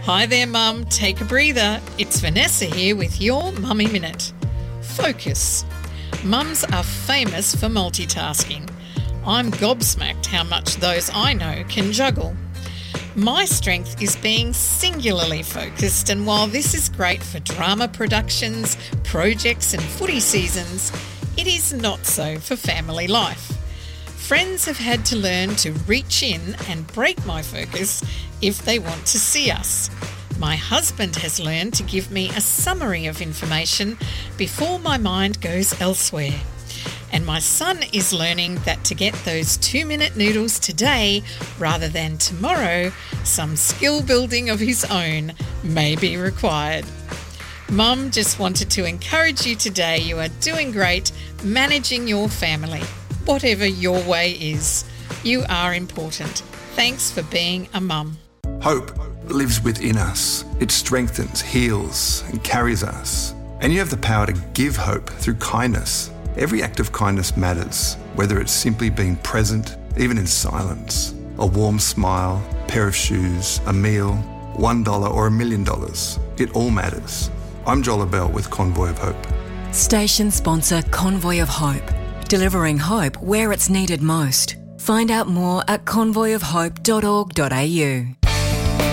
Hi there, Mum. Take a breather. It's Vanessa here with your Mummy Minute. Focus. Mums are famous for multitasking. I'm gobsmacked how much those I know can juggle. My strength is being singularly focused, and while this is great for drama productions, projects and footy seasons, it is not so for family life. Friends have had to learn to reach in and break my focus if they want to see us. My husband has learned to give me a summary of information before my mind goes elsewhere. And my son is learning that to get those 2-minute noodles today rather than tomorrow, some skill building of his own may be required. Mum just wanted to encourage you today. You are doing great managing your family. Whatever your way is, you are important. Thanks for being a mum. Hope lives within us. It strengthens, heals, and carries us. And you have the power to give hope through kindness. Every act of kindness matters, whether it's simply being present, even in silence. A warm smile, a pair of shoes, a meal, $1 or $1 million. It all matters. I'm Joel Abell with Convoy of Hope. Station sponsor Convoy of Hope. Delivering hope where it's needed most. Find out more at convoyofhope.org.au.